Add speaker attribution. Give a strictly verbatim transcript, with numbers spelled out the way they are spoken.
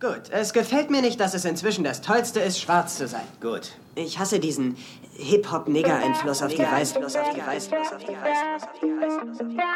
Speaker 1: Gut, es gefällt mir nicht, dass es inzwischen das Tollste ist, schwarz zu sein.
Speaker 2: Gut.
Speaker 1: Ich hasse diesen Hip-Hop-Nigger-Einfluss auf die Weißfluss, auf die Weißfluss, auf die Weißfluss, auf die Weißfluss, auf die Weißfluss.